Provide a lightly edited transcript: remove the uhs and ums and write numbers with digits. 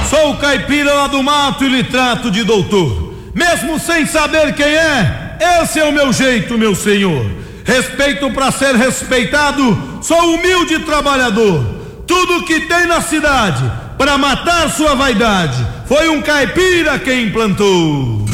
Sou o caipira lá do mato e lhe trato de doutor. Mesmo sem saber quem é, esse é o meu jeito, meu senhor. Respeito pra ser respeitado, sou humilde trabalhador. Tudo que tem na cidade, pra matar sua vaidade, foi um caipira quem implantou.